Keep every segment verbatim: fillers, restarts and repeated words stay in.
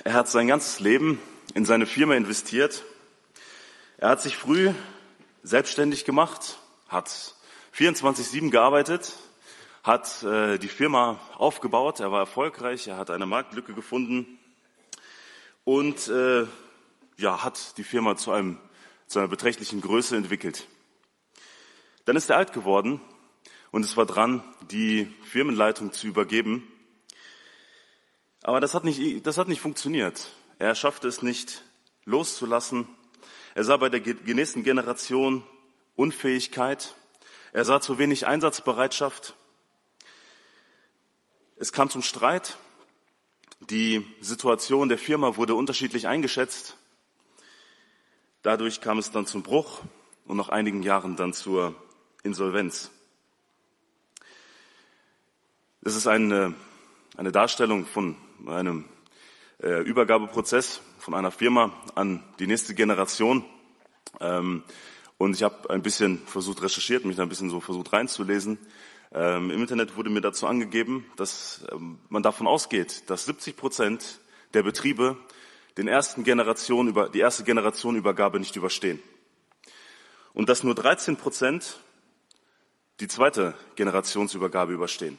Er hat sein ganzes Leben in seine Firma investiert. Er hat sich früh selbstständig gemacht, hat vierundzwanzig sieben gearbeitet, hat äh, die Firma aufgebaut, er war erfolgreich, er hat eine Marktlücke gefunden und äh, ja, hat die Firma zu, einem, zu einer beträchtlichen Größe entwickelt. Dann ist er alt geworden und es war dran, die Firmenleitung zu übergeben. Aber das hat nicht, das hat nicht funktioniert. Er schaffte es nicht loszulassen. Er sah bei der nächsten Generation Unfähigkeit. Er sah zu wenig Einsatzbereitschaft. Es kam zum Streit. Die Situation der Firma wurde unterschiedlich eingeschätzt. Dadurch kam es dann zum Bruch und nach einigen Jahren dann zur Insolvenz. Es ist eine, eine Darstellung von einem äh, Übergabeprozess von einer Firma an die nächste Generation. Ähm, und ich habe ein bisschen versucht, recherchiert, mich da ein bisschen so versucht reinzulesen. Ähm, Im Internet wurde mir dazu angegeben, dass ähm, man davon ausgeht, dass siebzig Prozent der Betriebe den ersten Generation über, die erste Generationenübergabe nicht überstehen. Und dass nur dreizehn Prozent die zweite Generationsübergabe überstehen.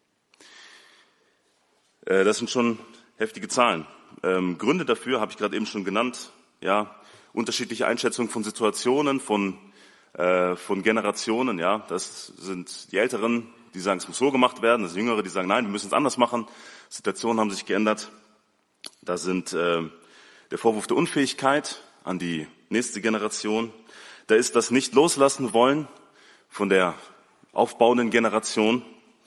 Äh, das sind schon heftige Zahlen. Ähm, Gründe dafür habe ich gerade eben schon genannt. Ja, unterschiedliche Einschätzungen von Situationen, von äh, von Generationen. Ja, das sind die Älteren, die sagen, es muss so gemacht werden. Das sind Jüngere, die sagen, nein, wir müssen es anders machen. Situationen haben sich geändert. Da sind äh, der Vorwurf der Unfähigkeit an die nächste Generation. Da ist das nicht loslassen wollen von der aufbauenden Generation.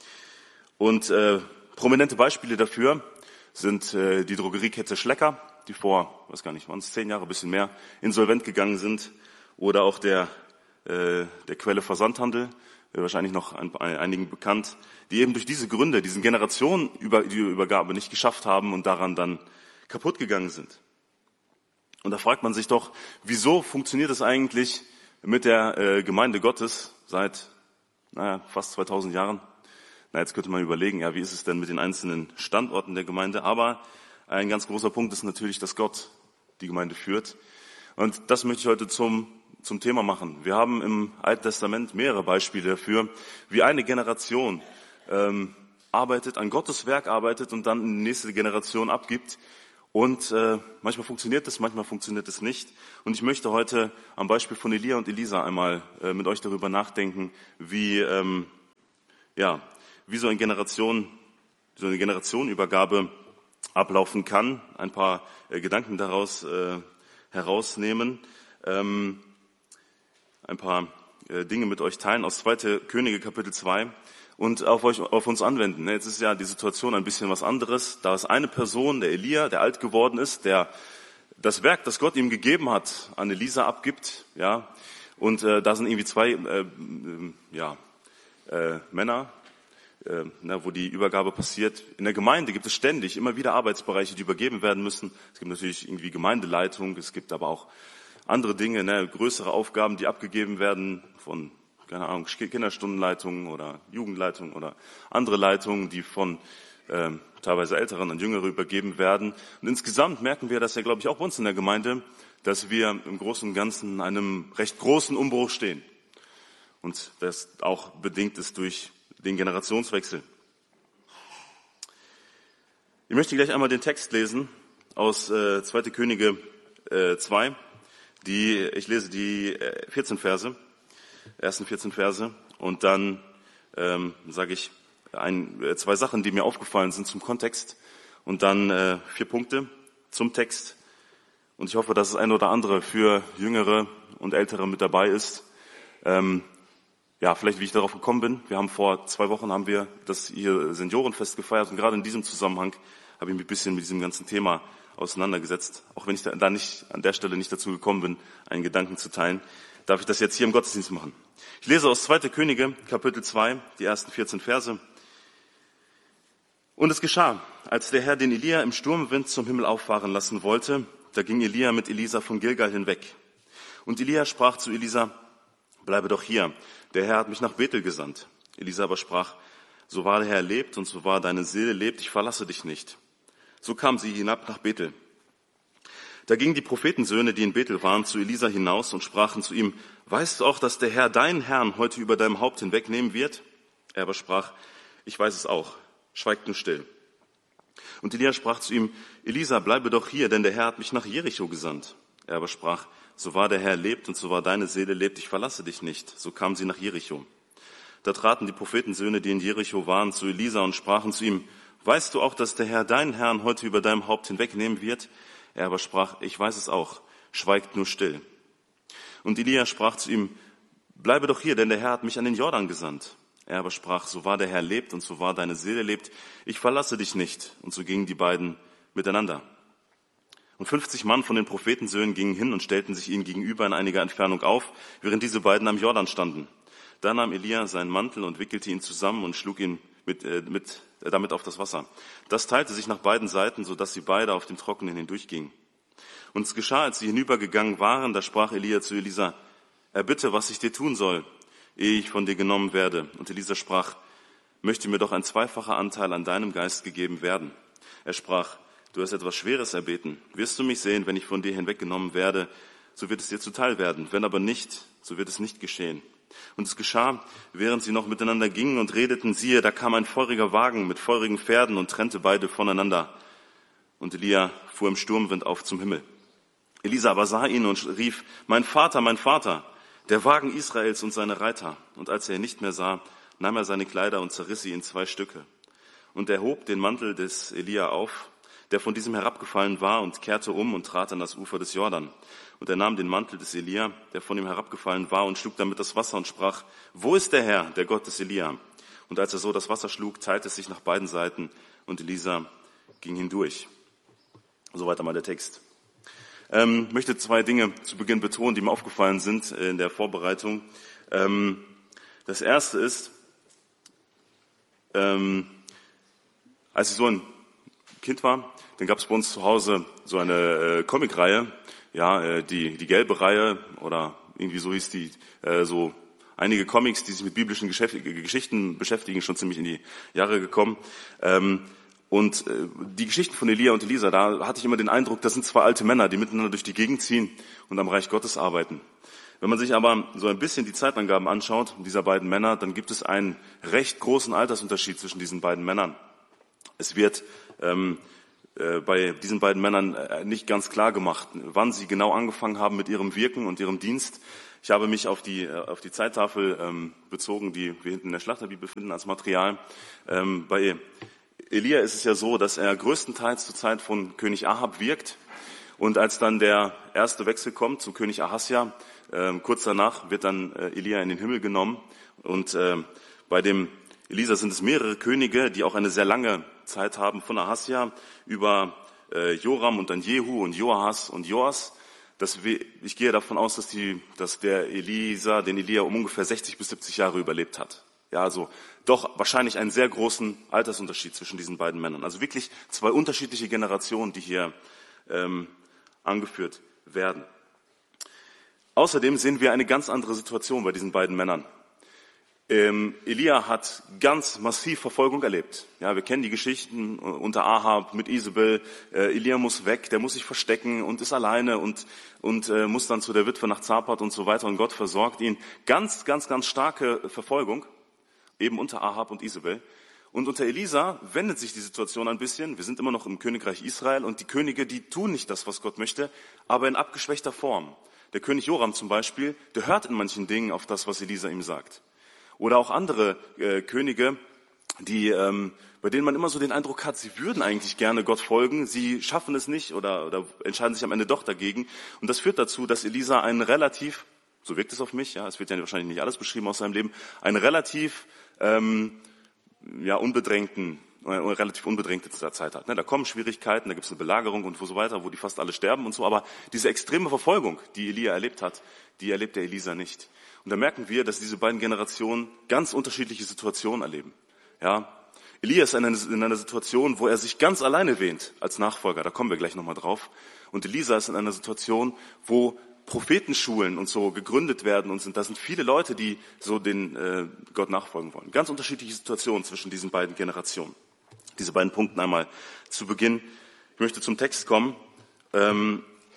Und äh, prominente Beispiele dafür sind äh, die Drogeriekette Schlecker, die vor, weiß gar nicht, waren es zehn Jahre, ein bisschen mehr, insolvent gegangen sind. Oder auch der, äh, der Quelle Versandhandel, äh, wahrscheinlich noch ein, ein, einigen bekannt, die eben durch diese Gründe, diesen Generationenübergabe nicht geschafft haben und daran dann kaputt gegangen sind. Und da fragt man sich doch, wieso funktioniert es eigentlich mit der äh, Gemeinde Gottes seit naja, fast zweitausend Jahren? Na, jetzt könnte man überlegen, ja, wie ist es denn mit den einzelnen Standorten der Gemeinde? Aber ein ganz großer Punkt ist natürlich, dass Gott die Gemeinde führt. Und das möchte ich heute zum, zum Thema machen. Wir haben im Alten Testament mehrere Beispiele dafür, wie eine Generation ähm, arbeitet, an Gottes Werk arbeitet und dann in die nächste Generation abgibt. Und äh, manchmal funktioniert es, manchmal funktioniert es nicht. Und ich möchte heute am Beispiel von Elia und Elisa einmal äh, mit euch darüber nachdenken, wie ähm, ja wie so eine Generation, so eine Generationenübergabe ablaufen kann. Ein paar äh, Gedanken daraus äh, herausnehmen, ähm, ein paar äh, Dinge mit euch teilen aus zweite Könige Kapitel zwei und auf euch, auf uns anwenden. Jetzt ist ja die Situation ein bisschen was anderes. Da ist eine Person, der Elia, der alt geworden ist, der das Werk, das Gott ihm gegeben hat, an Elisa abgibt, ja. Und äh, da sind irgendwie zwei äh, äh, ja äh, Männer. Äh, na, wo die Übergabe passiert. In der Gemeinde gibt es ständig immer wieder Arbeitsbereiche, die übergeben werden müssen. Es gibt natürlich irgendwie Gemeindeleitung, es gibt aber auch andere Dinge, ne, größere Aufgaben, die abgegeben werden von, keine Ahnung, Kinderstundenleitungen oder Jugendleitungen oder andere Leitungen, die von äh, teilweise Älteren an Jüngere übergeben werden. Und insgesamt merken wir das ja, glaube ich, auch bei uns in der Gemeinde, dass wir im Großen und Ganzen in einem recht großen Umbruch stehen. Und das auch bedingt ist durch den Generationswechsel. Ich möchte gleich einmal den Text lesen aus äh, zweite Könige äh, zwei. Die, ich lese die äh, vierzehn Verse, ersten vierzehn Verse und dann ähm, sage ich ein, äh, zwei Sachen, die mir aufgefallen sind zum Kontext und dann äh, vier Punkte zum Text. Und ich hoffe, dass das eine oder andere für Jüngere und Ältere mit dabei ist. Ähm, Ja, vielleicht wie ich darauf gekommen bin. Wir haben vor zwei Wochen haben wir das hier Seniorenfest gefeiert und gerade in diesem Zusammenhang habe ich mich ein bisschen mit diesem ganzen Thema auseinandergesetzt. Auch wenn ich da nicht an der Stelle nicht dazu gekommen bin, einen Gedanken zu teilen, darf ich das jetzt hier im Gottesdienst machen. Ich lese aus zweite Könige, Kapitel zwei, die ersten vierzehn Verse. Und es geschah, als der Herr den Elia im Sturmwind zum Himmel auffahren lassen wollte, da ging Elia mit Elisa von Gilgal hinweg. Und Elia sprach zu Elisa: Bleibe doch hier, der Herr hat mich nach Bethel gesandt. Elisa aber sprach: So wahr der Herr lebt und so wahr deine Seele lebt, ich verlasse dich nicht. So kam sie hinab nach Bethel. Da gingen die Prophetensöhne, die in Bethel waren, zu Elisa hinaus und sprachen zu ihm, weißt du auch, dass der Herr deinen Herrn heute über deinem Haupt hinwegnehmen wird? Er aber sprach, ich weiß es auch, schweigt nur still. Und Elia sprach zu ihm, Elisa, bleibe doch hier, denn der Herr hat mich nach Jericho gesandt. Er aber sprach, so wahr der Herr lebt und so wahr deine Seele lebt, ich verlasse dich nicht. So kamen sie nach Jericho. Da traten die Prophetensöhne, die in Jericho waren, zu Elisa und sprachen zu ihm, weißt du auch, dass der Herr deinen Herrn heute über deinem Haupt hinwegnehmen wird? Er aber sprach, ich weiß es auch, schweigt nur still. Und Elia sprach zu ihm, bleibe doch hier, denn der Herr hat mich an den Jordan gesandt. Er aber sprach, so wahr der Herr lebt und so wahr deine Seele lebt, ich verlasse dich nicht. Und so gingen die beiden miteinander. Und fünfzig Mann von den Prophetensöhnen gingen hin und stellten sich ihnen gegenüber in einiger Entfernung auf, während diese beiden am Jordan standen. Da nahm Elia seinen Mantel und wickelte ihn zusammen und schlug ihn mit, äh, mit, äh, damit auf das Wasser. Das teilte sich nach beiden Seiten, sodass sie beide auf dem Trockenen hindurchgingen. Und es geschah, als sie hinübergegangen waren, da sprach Elia zu Elisa, erbitte, was ich dir tun soll, ehe ich von dir genommen werde. Und Elisa sprach, möchte mir doch ein zweifacher Anteil an deinem Geist gegeben werden. Er sprach, du hast etwas Schweres erbeten. Wirst du mich sehen, wenn ich von dir hinweggenommen werde, so wird es dir zuteil werden. Wenn aber nicht, so wird es nicht geschehen. Und es geschah, während sie noch miteinander gingen und redeten, siehe, da kam ein feuriger Wagen mit feurigen Pferden und trennte beide voneinander. Und Elia fuhr im Sturmwind auf zum Himmel. Elisa aber sah ihn und rief, mein Vater, mein Vater, der Wagen Israels und seine Reiter. Und als er ihn nicht mehr sah, nahm er seine Kleider und zerriss sie in zwei Stücke. Und er hob den Mantel des Elia auf, der von diesem herabgefallen war, und kehrte um und trat an das Ufer des Jordan. Und er nahm den Mantel des Elia, der von ihm herabgefallen war, und schlug damit das Wasser und sprach, wo ist der Herr, der Gott des Elia? Und als er so das Wasser schlug, teilte es sich nach beiden Seiten, und Elisa ging hindurch. Soweit einmal der Text. Ähm, ich möchte zwei Dinge zu Beginn betonen, die mir aufgefallen sind in der Vorbereitung. Ähm, das erste ist, ähm, als ich so ein Kind war, dann gab es bei uns zu Hause so eine äh, Comicreihe, ja, äh, die die gelbe Reihe oder irgendwie so hieß die, äh, so einige Comics, die sich mit biblischen Geschäft- Geschichten beschäftigen, schon ziemlich in die Jahre gekommen. Ähm, und äh, die Geschichten von Elia und Elisa, da hatte ich immer den Eindruck, das sind zwei alte Männer, die miteinander durch die Gegend ziehen und am Reich Gottes arbeiten. Wenn man sich aber so ein bisschen die Zeitangaben anschaut dieser beiden Männer, dann gibt es einen recht großen Altersunterschied zwischen diesen beiden Männern. Es wird ähm, äh, bei diesen beiden Männern äh, nicht ganz klar gemacht, wann sie genau angefangen haben mit ihrem Wirken und ihrem Dienst. Ich habe mich auf die, äh, auf die Zeittafel ähm, bezogen, die wir hinten in der Schlachterbibel finden als Material. Ähm, bei Elia ist es ja so, dass er größtenteils zur Zeit von König Ahab wirkt. Und als dann der erste Wechsel kommt zu König Ahasja, äh, kurz danach wird dann äh, Elia in den Himmel genommen. Und äh, bei dem Elisa sind es mehrere Könige, die auch eine sehr lange Zeit haben, von Ahasja über äh, Joram und dann Jehu und Joahas und Joas. Das, ich gehe davon aus, dass, die, dass der Elisa den Elia um ungefähr sechzig bis siebzig Jahre überlebt hat. Ja, also doch wahrscheinlich einen sehr großen Altersunterschied zwischen diesen beiden Männern. Also wirklich zwei unterschiedliche Generationen, die hier ähm, angeführt werden. Außerdem sehen wir eine ganz andere Situation bei diesen beiden Männern. Ähm, Elia hat ganz massiv Verfolgung erlebt. Ja, wir kennen die Geschichten unter Ahab mit Isabel. Äh, Elia muss weg, der muss sich verstecken und ist alleine und und äh, muss dann zu der Witwe nach Zapat und so weiter. Und Gott versorgt ihn. Ganz, ganz, ganz starke Verfolgung, eben unter Ahab und Isabel. Und unter Elisa wendet sich die Situation ein bisschen. Wir sind immer noch im Königreich Israel und die Könige, die tun nicht das, was Gott möchte, aber in abgeschwächter Form. Der König Joram zum Beispiel, der hört in manchen Dingen auf das, was Elisa ihm sagt. Oder auch andere äh, Könige, die, ähm, bei denen man immer so den Eindruck hat, sie würden eigentlich gerne Gott folgen, sie schaffen es nicht oder, oder entscheiden sich am Ende doch dagegen. Und das führt dazu, dass Elisa einen relativ, so wirkt es auf mich, ja, es wird ja wahrscheinlich nicht alles beschrieben aus seinem Leben, einen relativ ähm, ja, unbedrängten, äh, relativ unbedrängte Zeit hat. Ne? Da kommen Schwierigkeiten, da gibt es eine Belagerung und so weiter, wo die fast alle sterben und so. Aber diese extreme Verfolgung, die Elia erlebt hat, die erlebt der Elisa nicht. Und da merken wir, dass diese beiden Generationen ganz unterschiedliche Situationen erleben. Ja, Elia ist in einer, in einer Situation, wo er sich ganz alleine wähnt als Nachfolger. Da kommen wir gleich nochmal drauf. Und Elisa ist in einer Situation, wo Prophetenschulen und so gegründet werden und sind, da sind viele Leute, die so den äh, Gott nachfolgen wollen. Ganz unterschiedliche Situationen zwischen diesen beiden Generationen. Diese beiden Punkte einmal zu Beginn. Ich möchte zum Text kommen. Ähm,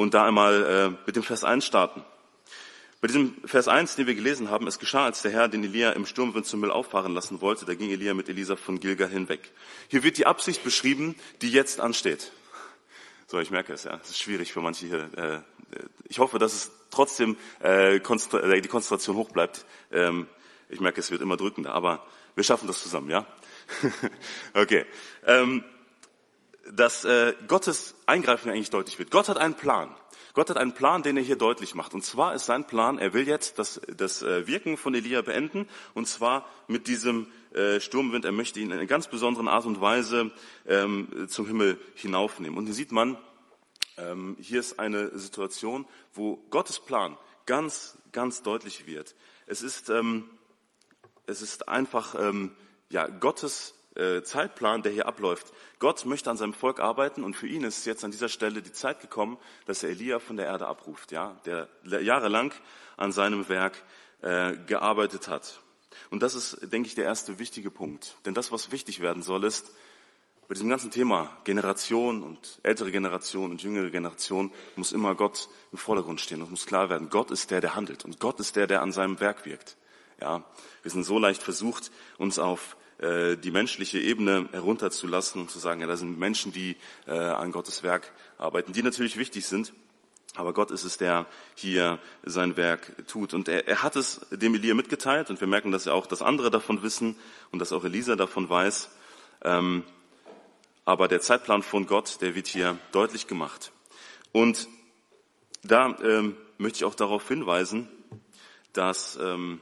und da einmal äh, mit dem Vers eins starten. Bei diesem Vers eins, den wir gelesen haben, es geschah, als der Herr den Elia im Sturmwind zum Müll auffahren lassen wollte, da ging Elia mit Elisa von Gilgal hinweg. Hier wird die Absicht beschrieben, die jetzt ansteht. So, ich merke es, ja. Es ist schwierig für manche hier. Äh, ich hoffe, dass es trotzdem äh, konstra- äh, die Konzentration hoch bleibt. Ähm, ich merke, es wird immer drückender, aber wir schaffen das zusammen, ja? Okay. Ähm, dass äh, Gottes Eingreifen eigentlich deutlich wird. Gott hat einen Plan. Gott hat einen Plan, den er hier deutlich macht. Und zwar ist sein Plan, er will jetzt das, das äh, Wirken von Elia beenden. Und zwar mit diesem äh, Sturmwind. Er möchte ihn in einer ganz besonderen Art und Weise ähm, zum Himmel hinaufnehmen. Und hier sieht man, ähm, hier ist eine Situation, wo Gottes Plan ganz, ganz deutlich wird. Es ist, ähm, es ist einfach ähm, ja, Gottes äh, Zeitplan, der hier abläuft. Gott möchte an seinem Volk arbeiten und für ihn ist jetzt an dieser Stelle die Zeit gekommen, dass er Elia von der Erde abruft, ja, der jahrelang an seinem Werk äh, gearbeitet hat. Und das ist, denke ich, der erste wichtige Punkt. Denn das, was wichtig werden soll, ist, bei diesem ganzen Thema Generation und ältere Generation und jüngere Generation muss immer Gott im Vordergrund stehen und muss klar werden, Gott ist der, der handelt und Gott ist der, der an seinem Werk wirkt. Ja, wir sind so leicht versucht, uns auf äh, die menschliche Ebene herunterzulassen und zu sagen, ja, da sind Menschen, die äh, an Gottes Werk arbeiten, die natürlich wichtig sind. Aber Gott ist es, der hier sein Werk tut. Und er, er hat es dem Elia mitgeteilt und wir merken, dass ja auch das andere davon wissen und dass auch Elisa davon weiß. Ähm, aber der Zeitplan von Gott, der wird hier deutlich gemacht. Und da ähm, möchte ich auch darauf hinweisen, dass ähm,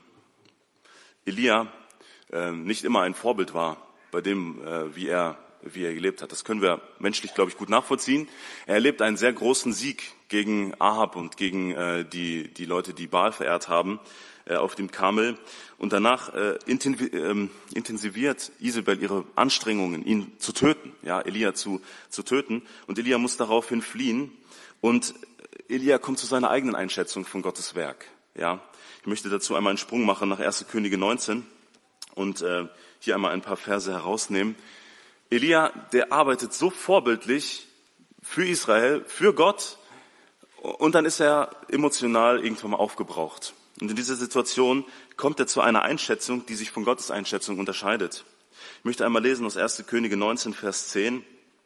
Elia äh, nicht immer ein Vorbild war bei dem, äh, wie er wie er gelebt hat. Das können wir menschlich, glaube ich, gut nachvollziehen. Er erlebt einen sehr großen Sieg gegen Ahab und gegen äh, die die Leute, die Baal verehrt haben, äh, auf dem Karmel. Und danach äh, intensiviert Isabel ihre Anstrengungen, ihn zu töten, ja, Elia zu zu töten. Und Elia muss daraufhin fliehen. Und Elia kommt zu seiner eigenen Einschätzung von Gottes Werk. Ja, ich möchte dazu einmal einen Sprung machen nach erste Könige neunzehn und äh, hier einmal ein paar Verse herausnehmen. Elia, der arbeitet so vorbildlich für Israel, für Gott, und dann ist er emotional irgendwann mal aufgebraucht. Und in dieser Situation kommt er zu einer Einschätzung, die sich von Gottes Einschätzung unterscheidet. Ich möchte einmal lesen aus erste Könige neunzehn, Vers zehn.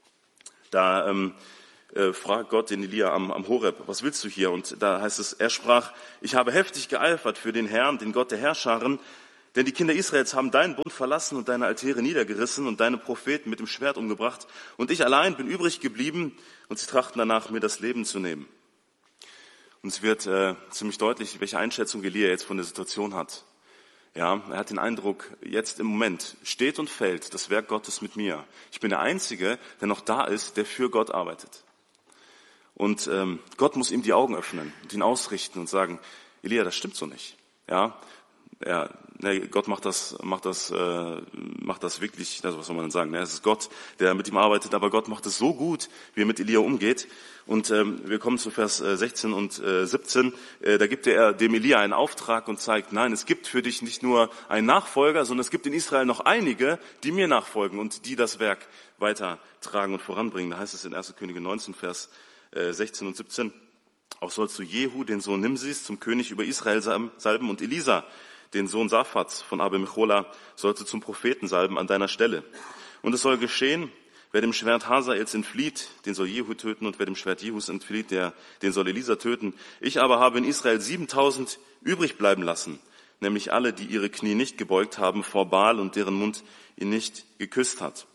Da ähm, äh, fragt Gott den Elia am, am Horeb, was willst du hier? Und da heißt es, er sprach, ich habe heftig geeifert für den Herrn, den Gott der Herrscharen, denn die Kinder Israels haben deinen Bund verlassen und deine Altäre niedergerissen und deine Propheten mit dem Schwert umgebracht. Und ich allein bin übrig geblieben und sie trachten danach, mir das Leben zu nehmen. Und es wird äh, ziemlich deutlich, welche Einschätzung Elia jetzt von der Situation hat. Ja, er hat den Eindruck, jetzt im Moment steht und fällt das Werk Gottes mit mir. Ich bin der Einzige, der noch da ist, der für Gott arbeitet. Und ähm, Gott muss ihm die Augen öffnen und ihn ausrichten und sagen, Elia, das stimmt so nicht. Ja, ja, nee, Gott macht das, macht das, äh, macht das wirklich. Also was soll man denn sagen? Ne? Es ist Gott, der mit ihm arbeitet, aber Gott macht es so gut, wie er mit Elia umgeht. Und ähm, wir kommen zu Vers äh, sechzehn und äh, siebzehn. Äh, da gibt er dem Elia einen Auftrag und zeigt: Nein, es gibt für dich nicht nur einen Nachfolger, sondern es gibt in Israel noch einige, die mir nachfolgen und die das Werk weitertragen und voranbringen. Da heißt es in erste Könige neunzehn, Vers äh, sechzehn und siebzehn: Auch sollst du Jehu, den Sohn Nimsis, zum König über Israel salben und Elisa, den Sohn Saphats von Abimechola, sollst du zum Propheten salben an deiner Stelle. Und es soll geschehen, wer dem Schwert Hazaels entflieht, den soll Jehu töten, und wer dem Schwert Jehus entflieht, der, den soll Elisa töten. Ich aber habe in Israel siebentausend übrig bleiben lassen, nämlich alle, die ihre Knie nicht gebeugt haben vor Baal und deren Mund ihn nicht geküsst hat.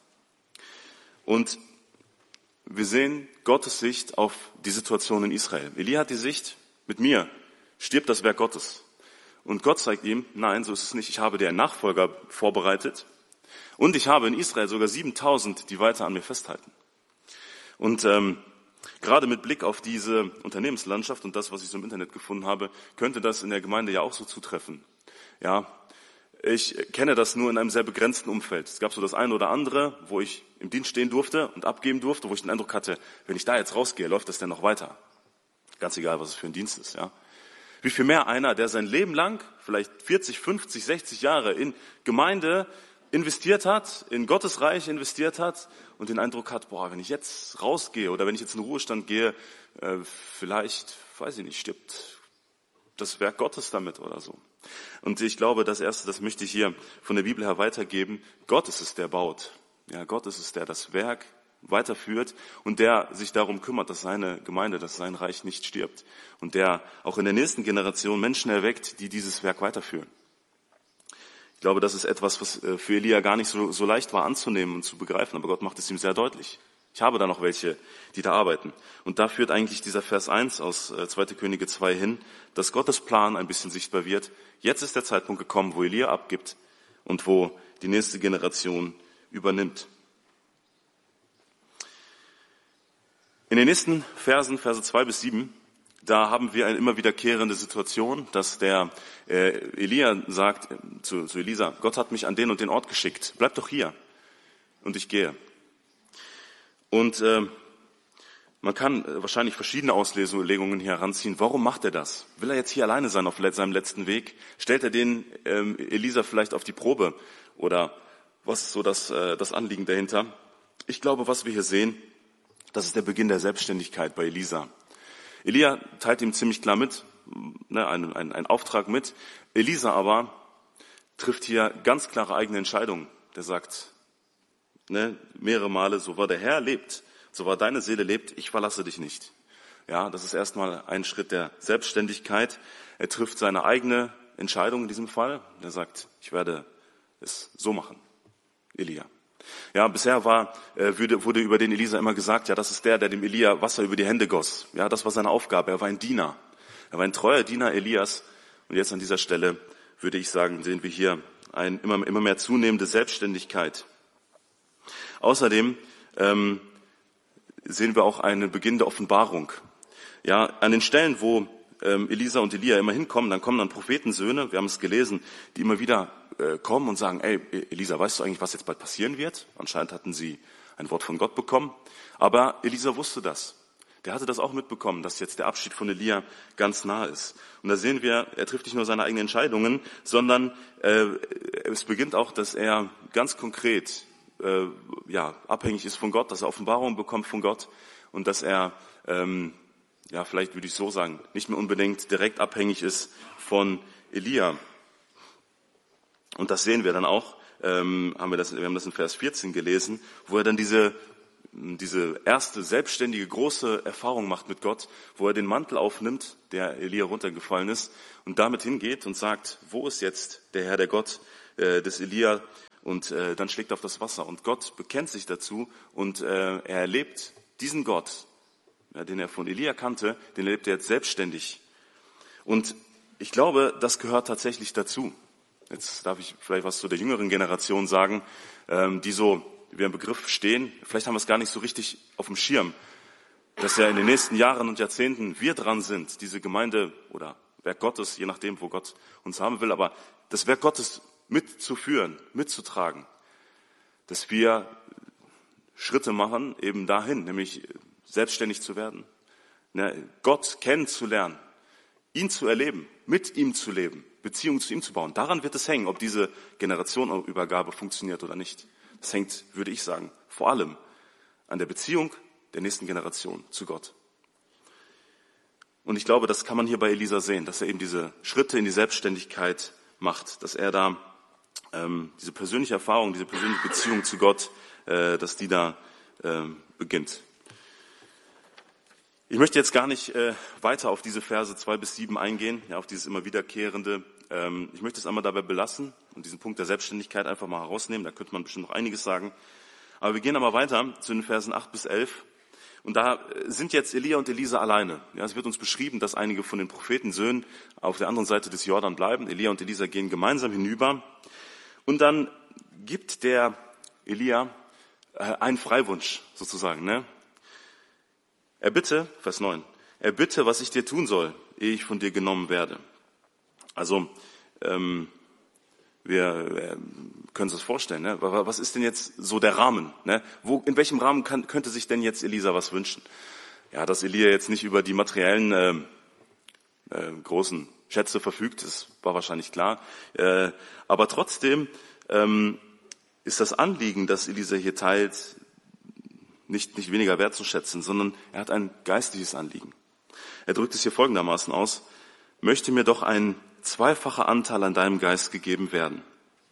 Und wir sehen Gottes Sicht auf die Situation in Israel. Elia hat die Sicht, mit mir stirbt das Werk Gottes. Und Gott zeigt ihm, nein, so ist es nicht. Ich habe dir einen Nachfolger vorbereitet und ich habe in Israel sogar siebentausend, die weiter an mir festhalten. Und ähm, gerade mit Blick auf diese Unternehmenslandschaft und das, was ich so im Internet gefunden habe, könnte das in der Gemeinde ja auch so zutreffen. Ja, ich kenne das nur in einem sehr begrenzten Umfeld. Es gab so das eine oder andere, wo ich im Dienst stehen durfte und abgeben durfte, wo ich den Eindruck hatte, wenn ich da jetzt rausgehe, läuft das denn noch weiter? Ganz egal, was es für ein Dienst ist, ja. Wie viel mehr einer, der sein Leben lang, vielleicht vierzig, fünfzig, sechzig Jahre in Gemeinde investiert hat, in Gottes Reich investiert hat und den Eindruck hat, boah, wenn ich jetzt rausgehe oder wenn ich jetzt in den Ruhestand gehe, äh, vielleicht, weiß ich nicht, stirbt das Werk Gottes damit oder so. Und ich glaube, das Erste, das möchte ich hier von der Bibel her weitergeben, Gott ist es, der baut. Ja, Gott ist es, der das Werk weiterführt und der sich darum kümmert, dass seine Gemeinde, dass sein Reich nicht stirbt und der auch in der nächsten Generation Menschen erweckt, die dieses Werk weiterführen. Ich glaube, das ist etwas, was für Elia gar nicht so, so leicht war anzunehmen und zu begreifen, aber Gott macht es ihm sehr deutlich. Ich habe da noch welche, die da arbeiten. Und da führt eigentlich dieser Vers eins aus zweiter Könige zwei hin, dass Gottes Plan ein bisschen sichtbar wird. Jetzt ist der Zeitpunkt gekommen, wo Elia abgibt und wo die nächste Generation übernimmt. In den nächsten Versen, Verse zwei bis sieben, da haben wir eine immer wiederkehrende Situation, dass der äh, Elia sagt äh, zu, zu Elisa, Gott hat mich an den und den Ort geschickt, bleib doch hier und ich gehe. Und äh, man kann äh, wahrscheinlich verschiedene Auslegungen hier heranziehen. Warum macht er das? Will er jetzt hier alleine sein auf seinem letzten Weg? Stellt er den ähm, Elisa vielleicht auf die Probe? Oder was ist so das, äh, das Anliegen dahinter? Ich glaube, was wir hier sehen, das ist der Beginn der Selbstständigkeit bei Elisa. Elia teilt ihm ziemlich klar mit, ne, einen, einen, einen Auftrag mit. Elisa aber trifft hier ganz klare eigene Entscheidungen. Der sagt ne, mehrere Male, so war der Herr lebt, so war deine Seele lebt, ich verlasse dich nicht. Ja, das ist erstmal ein Schritt der Selbstständigkeit. Er trifft seine eigene Entscheidung in diesem Fall. Er sagt, ich werde es so machen, Elia. Ja, bisher war, äh, wurde, wurde über den Elisa immer gesagt, ja, das ist der, der dem Elia Wasser über die Hände goss. Ja, das war seine Aufgabe. Er war ein Diener. Er war ein treuer Diener Elias. Und jetzt an dieser Stelle würde ich sagen, sehen wir hier eine immer, immer mehr zunehmende Selbstständigkeit. Außerdem ähm, sehen wir auch einen Beginn der Offenbarung. Ja, an den Stellen, wo ähm, Elisa und Elia immer hinkommen, dann kommen dann Prophetensöhne, wir haben es gelesen, die immer wieder kommen und sagen, ey, Elisa, weißt du eigentlich, was jetzt bald passieren wird? Anscheinend hatten sie ein Wort von Gott bekommen. Aber Elisa wusste das. Der hatte das auch mitbekommen, dass jetzt der Abschied von Elia ganz nah ist. Und da sehen wir, er trifft nicht nur seine eigenen Entscheidungen, sondern äh, es beginnt auch, dass er ganz konkret äh, ja, abhängig ist von Gott, dass er Offenbarungen bekommt von Gott und dass er, ähm, ja, vielleicht würde ich so sagen, nicht mehr unbedingt direkt abhängig ist von Elia. Und das sehen wir dann auch, ähm, haben wir, das, wir haben das in Vers vierzehn gelesen, wo er dann diese, diese erste selbstständige große Erfahrung macht mit Gott, wo er den Mantel aufnimmt, der Elia runtergefallen ist, und damit hingeht und sagt, wo ist jetzt der Herr, der Gott äh, des Elia? Und äh, dann schlägt er auf das Wasser. Und Gott bekennt sich dazu und äh, er erlebt diesen Gott, ja, den er von Elia kannte, den erlebt er jetzt selbstständig. Und ich glaube, das gehört tatsächlich dazu. Jetzt darf ich vielleicht was zu der jüngeren Generation sagen, die so wie ein Begriff stehen. Vielleicht haben wir es gar nicht so richtig auf dem Schirm, dass ja in den nächsten Jahren und Jahrzehnten wir dran sind, diese Gemeinde oder Werk Gottes, je nachdem, wo Gott uns haben will, aber das Werk Gottes mitzuführen, mitzutragen, dass wir Schritte machen eben dahin, nämlich selbstständig zu werden, Gott kennenzulernen, ihn zu erleben, mit ihm zu leben, Beziehung zu ihm zu bauen. Daran wird es hängen, ob diese Generationenübergabe funktioniert oder nicht. Das hängt, würde ich sagen, vor allem an der Beziehung der nächsten Generation zu Gott. Und ich glaube, das kann man hier bei Elisa sehen, dass er eben diese Schritte in die Selbstständigkeit macht, dass er da ähm, diese persönliche Erfahrung, diese persönliche Beziehung zu Gott, äh, dass die da äh, beginnt. Ich möchte jetzt gar nicht äh, weiter auf diese Verse zwei bis sieben eingehen, ja, auf dieses immer wiederkehrende. Ähm, ich möchte es einmal dabei belassen und diesen Punkt der Selbstständigkeit einfach mal herausnehmen. Da könnte man bestimmt noch einiges sagen. Aber wir gehen aber weiter zu den Versen acht bis elf. Und da sind jetzt Elia und Elisa alleine. Ja, es wird uns beschrieben, dass einige von den Prophetensöhnen auf der anderen Seite des Jordan bleiben. Elia und Elisa gehen gemeinsam hinüber. Und dann gibt der Elia äh, einen Freiwunsch sozusagen, ne? Er bitte, Vers neun, er bitte, was ich dir tun soll, ehe ich von dir genommen werde. Also, ähm, wir, wir können uns das vorstellen, ne? Was ist denn jetzt so der Rahmen? Ne? Wo, in welchem Rahmen kann, könnte sich denn jetzt Elisa was wünschen? Ja, dass Elia jetzt nicht über die materiellen äh, äh, großen Schätze verfügt, das war wahrscheinlich klar. Äh, aber trotzdem ähm, ist das Anliegen, das Elisa hier teilt, nicht, nicht weniger wertzuschätzen, sondern er hat ein geistliches Anliegen. Er drückt es hier folgendermaßen aus: Möchte mir doch ein zweifacher Anteil an deinem Geist gegeben werden.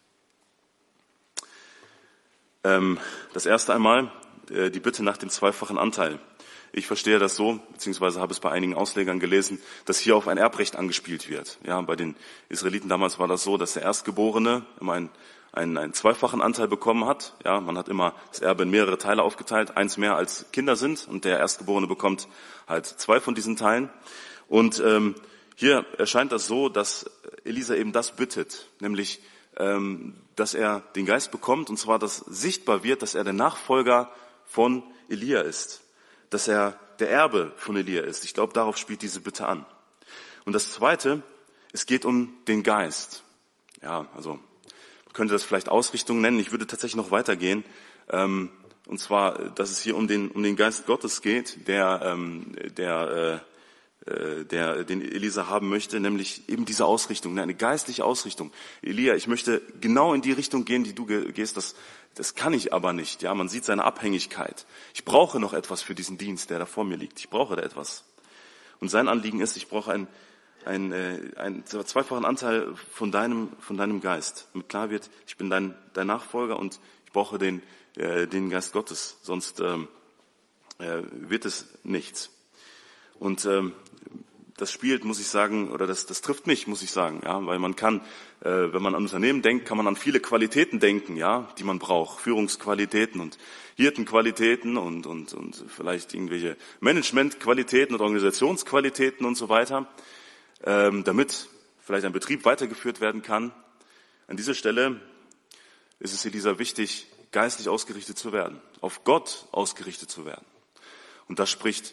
Ähm, das erste einmal, äh, die Bitte nach dem zweifachen Anteil. Ich verstehe das so, beziehungsweise habe es bei einigen Auslegern gelesen, dass hier auf ein Erbrecht angespielt wird. Ja, bei den Israeliten damals war das so, dass der Erstgeborene immer einen, einen, einen zweifachen Anteil bekommen hat. Ja, man hat immer das Erbe in mehrere Teile aufgeteilt, eins mehr als Kinder sind, und der Erstgeborene bekommt halt zwei von diesen Teilen. Und ähm, hier erscheint das so, dass Elisa eben das bittet, nämlich, ähm, dass er den Geist bekommt, und zwar, dass sichtbar wird, dass er der Nachfolger von Elia ist, dass er der Erbe von Elia ist. Ich glaube, darauf spielt diese Bitte an. Und das Zweite, es geht um den Geist. Ja, also man könnte das vielleicht Ausrichtung nennen. Ich würde tatsächlich noch weitergehen. Ähm, und zwar, dass es hier um den um den Geist Gottes geht, der ähm, der äh, der den Elisa haben möchte, nämlich eben diese Ausrichtung, eine geistliche Ausrichtung. Elia, ich möchte genau in die Richtung gehen, die du gehst. Das Das kann ich aber nicht. Ja, man sieht seine Abhängigkeit. Ich brauche noch etwas für diesen Dienst, der da vor mir liegt. Ich brauche da etwas. Und sein Anliegen ist, ich brauche einen, einen, äh, einen zweifachen Anteil von deinem, von deinem Geist. Damit klar wird, ich bin dein, dein Nachfolger und ich brauche den, äh, den Geist Gottes. Sonst ähm, äh, wird es nichts. Und ähm, das spielt, muss ich sagen, oder das, das trifft mich, muss ich sagen, ja, weil man kann, äh, wenn man an Unternehmen denkt, kann man an viele Qualitäten denken, ja, die man braucht, Führungsqualitäten und Hirtenqualitäten und und und vielleicht irgendwelche Managementqualitäten oder Organisationsqualitäten und so weiter, ähm, damit vielleicht ein Betrieb weitergeführt werden kann. An dieser Stelle ist es Elisa wichtig, geistlich ausgerichtet zu werden, auf Gott ausgerichtet zu werden. Und das spricht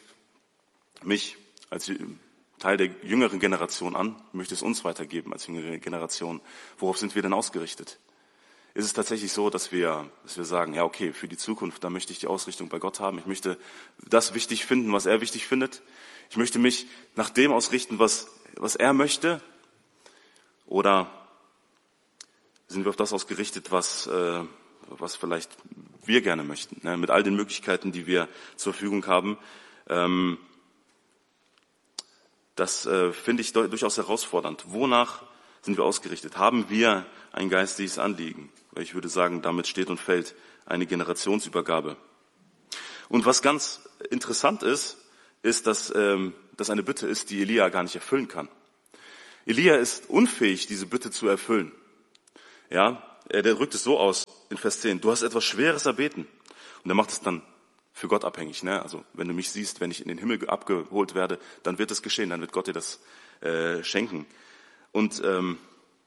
mich als Teil der jüngeren Generation an, möchte es uns weitergeben als jüngere Generation. Worauf sind wir denn ausgerichtet? Ist es tatsächlich so, dass wir, dass wir sagen, ja okay, für die Zukunft, da möchte ich die Ausrichtung bei Gott haben. Ich möchte das wichtig finden, was er wichtig findet. Ich möchte mich nach dem ausrichten, was, was er möchte. Oder sind wir auf das ausgerichtet, was, äh, was vielleicht wir gerne möchten, ne? Mit all den Möglichkeiten, die wir zur Verfügung haben. Ähm, Das äh, finde ich durchaus herausfordernd. Wonach sind wir ausgerichtet? Haben wir ein geistliches Anliegen? Weil ich würde sagen, damit steht und fällt eine Generationsübergabe. Und was ganz interessant ist, ist, dass ähm, das eine Bitte ist, die Elia gar nicht erfüllen kann. Elia ist unfähig, diese Bitte zu erfüllen. Ja, er der drückt es so aus in Vers zehn: Du hast etwas Schweres erbeten. Und er macht es dann für Gott abhängig, ne? Also wenn du mich siehst, wenn ich in den Himmel abgeholt werde, dann wird es geschehen, dann wird Gott dir das äh, schenken. Und ähm,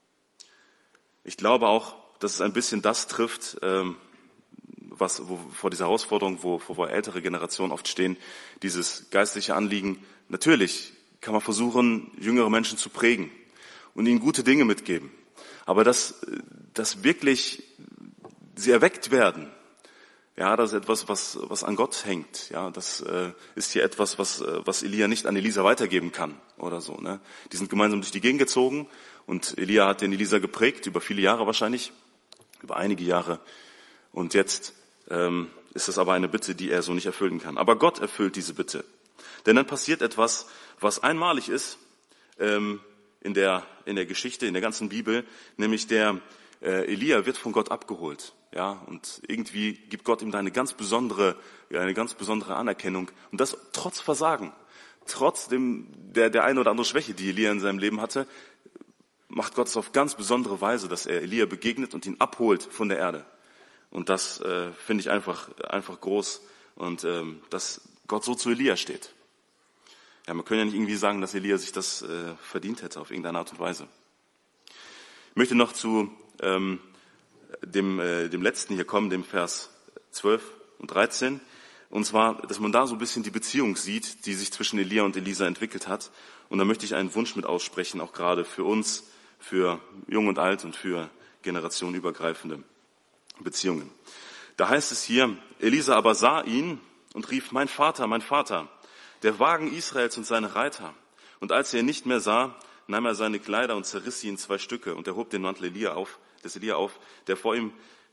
ich glaube auch, dass es ein bisschen das trifft, ähm, was wo, vor dieser Herausforderung, wo, wo ältere Generationen oft stehen, dieses geistliche Anliegen. Natürlich kann man versuchen, jüngere Menschen zu prägen und ihnen gute Dinge mitgeben, aber dass, dass wirklich sie erweckt werden. Ja, das ist etwas, was, was an Gott hängt. Ja, das äh, ist hier etwas, was, äh, was Elia nicht an Elisa weitergeben kann oder so. Ne? Die sind gemeinsam durch die Gegend gezogen und Elia hat den Elisa geprägt, über viele Jahre wahrscheinlich, über einige Jahre. Und jetzt ähm, ist das aber eine Bitte, die er so nicht erfüllen kann. Aber Gott erfüllt diese Bitte. Denn dann passiert etwas, was einmalig ist ähm, in der, in der Geschichte, in der ganzen Bibel, nämlich der äh, Elia wird von Gott abgeholt. Ja, und irgendwie gibt Gott ihm da eine ganz besondere, eine ganz besondere Anerkennung. Und das trotz Versagen, trotz dem, der, der eine oder andere Schwäche, die Elia in seinem Leben hatte, macht Gott es auf ganz besondere Weise, dass er Elia begegnet und ihn abholt von der Erde. Und das äh, finde ich einfach, einfach groß. Und ähm, dass Gott so zu Elia steht. Ja, man kann ja nicht irgendwie sagen, dass Elia sich das äh, verdient hätte auf irgendeine Art und Weise. Ich möchte noch zu ähm, dem, äh, dem letzten hier kommen, dem Vers zwölf und dreizehn. Und zwar, dass man da so ein bisschen die Beziehung sieht, die sich zwischen Elia und Elisa entwickelt hat. Und da möchte ich einen Wunsch mit aussprechen, auch gerade für uns, für Jung und Alt und für generationenübergreifende Beziehungen. Da heißt es hier, Elisa aber sah ihn und rief, mein Vater, mein Vater, der Wagen Israels und seine Reiter. Und als er ihn nicht mehr sah, nahm er seine Kleider und zerriss sie in zwei Stücke und er hob den Mantel Elia auf, des Elia auf, der vor ihm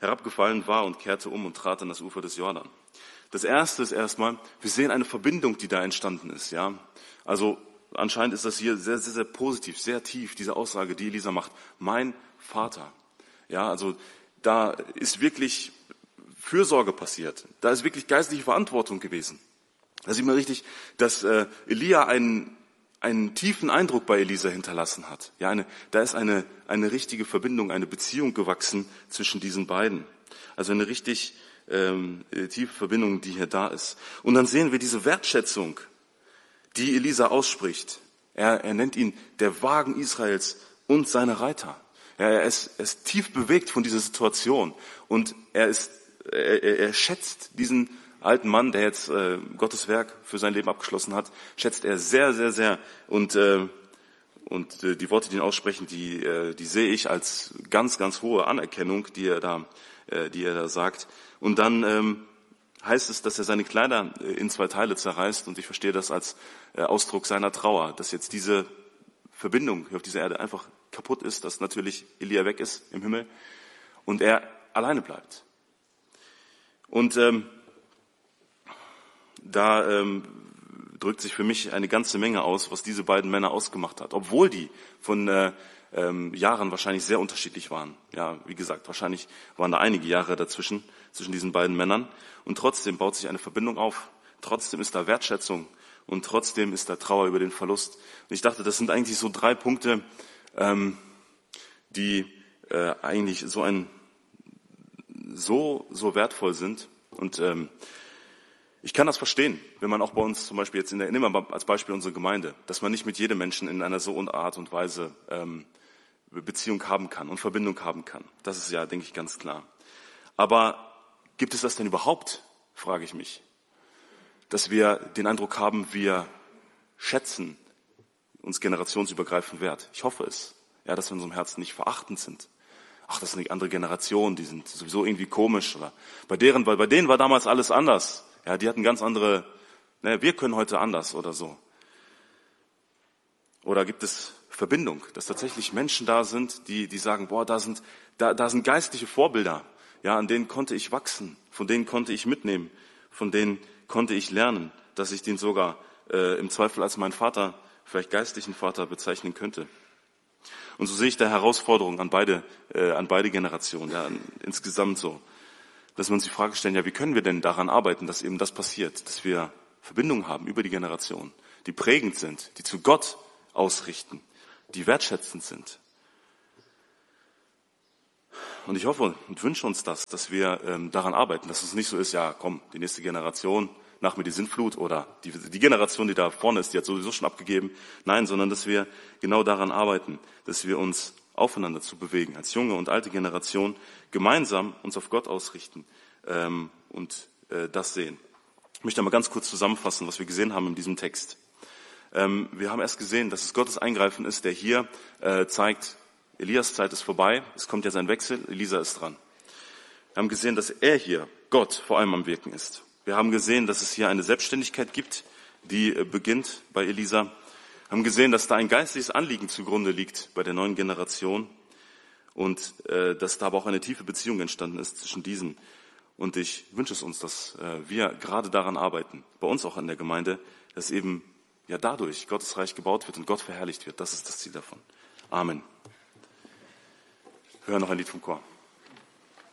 herabgefallen war und kehrte um und trat an das Ufer des Jordan. Das Erste ist erstmal, wir sehen eine Verbindung, die da entstanden ist. Ja, also anscheinend ist das hier sehr, sehr, sehr positiv, sehr tief, diese Aussage, die Elisa macht. Mein Vater. Ja, also da ist wirklich Fürsorge passiert. Da ist wirklich geistliche Verantwortung gewesen. Da sieht man richtig, dass äh, Elia einen, einen tiefen Eindruck bei Elisa hinterlassen hat. Ja, eine, da ist eine, eine richtige Verbindung, eine Beziehung gewachsen zwischen diesen beiden. Also eine richtig ähm, tiefe Verbindung, die hier da ist. Und dann sehen wir diese Wertschätzung, die Elisa ausspricht. Er, er nennt ihn der Wagen Israels und seine Reiter. Ja, er, ist, er ist tief bewegt von dieser Situation und er, ist, er, er schätzt diesen alten Mann, der jetzt äh, Gottes Werk für sein Leben abgeschlossen hat, schätzt er sehr, sehr, sehr. Und, äh, und äh, die Worte, die ihn aussprechen, die, äh, die sehe ich als ganz, ganz hohe Anerkennung, die er da, äh, die er da sagt. Und dann ähm, heißt es, dass er seine Kleider äh, in zwei Teile zerreißt. Und ich verstehe das als äh, Ausdruck seiner Trauer, dass jetzt diese Verbindung hier auf dieser Erde einfach kaputt ist, dass natürlich Elia weg ist im Himmel und er alleine bleibt. Und ähm, da ähm, drückt sich für mich eine ganze Menge aus, was diese beiden Männer ausgemacht hat, obwohl die von äh, ähm, Jahren wahrscheinlich sehr unterschiedlich waren. Ja, wie gesagt, wahrscheinlich waren da einige Jahre dazwischen, zwischen diesen beiden Männern. Und trotzdem baut sich eine Verbindung auf. Trotzdem ist da Wertschätzung und trotzdem ist da Trauer über den Verlust. Und ich dachte, das sind eigentlich so drei Punkte, ähm, die äh, eigentlich so ein so so wertvoll sind. Und ähm, ich kann das verstehen, wenn man auch bei uns zum Beispiel jetzt in der, nehmen wir mal als Beispiel unsere Gemeinde, dass man nicht mit jedem Menschen in einer so Art und Weise ähm, Beziehung haben kann und Verbindung haben kann. Das ist ja, denke ich, ganz klar. Aber gibt es das denn überhaupt, frage ich mich, dass wir den Eindruck haben, wir schätzen uns generationsübergreifend wert. Ich hoffe es, ja, dass wir in unserem Herzen nicht verachtend sind. Ach, das ist eine andere Generation, die sind sowieso irgendwie komisch. Oder bei deren, weil bei denen war damals alles anders. Ja, die hatten ganz andere, ne, wir können heute anders oder so. Oder gibt es Verbindung, dass tatsächlich Menschen da sind, die, die sagen, boah, da sind, da, da sind geistliche Vorbilder, ja, an denen konnte ich wachsen, von denen konnte ich mitnehmen, von denen konnte ich lernen, dass ich den sogar äh, im Zweifel als meinen Vater, vielleicht geistlichen Vater bezeichnen könnte. Und so sehe ich da Herausforderungen an beide, äh, an beide Generationen, ja, insgesamt so. Dass wir uns die Frage stellen, ja, wie können wir denn daran arbeiten, dass eben das passiert, dass wir Verbindungen haben über die Generation, die prägend sind, die zu Gott ausrichten, die wertschätzend sind. Und ich hoffe und wünsche uns das, dass wir ähm, daran arbeiten, dass es nicht so ist, ja, komm, die nächste Generation, nach mir die Sintflut oder die, die Generation, die da vorne ist, die hat sowieso schon abgegeben. Nein, sondern dass wir genau daran arbeiten, dass wir uns aufeinander zu bewegen, als junge und alte Generation, gemeinsam uns auf Gott ausrichten ähm, und äh, das sehen. Ich möchte einmal ganz kurz zusammenfassen, was wir gesehen haben in diesem Text. Ähm, wir haben erst gesehen, dass es Gottes Eingreifen ist, der hier äh, zeigt, Elias Zeit ist vorbei, es kommt jetzt ein Wechsel, Elisa ist dran. Wir haben gesehen, dass er hier, Gott, vor allem am Wirken ist. Wir haben gesehen, dass es hier eine Selbstständigkeit gibt, die äh, beginnt bei Elisa. Wir haben gesehen, dass da ein geistliches Anliegen zugrunde liegt bei der neuen Generation und äh, dass da aber auch eine tiefe Beziehung entstanden ist zwischen diesen. Und ich wünsche es uns, dass äh, wir gerade daran arbeiten, bei uns auch in der Gemeinde, dass eben ja dadurch Gottes Reich gebaut wird und Gott verherrlicht wird. Das ist das Ziel davon. Amen. Wir hören noch ein Lied vom Chor.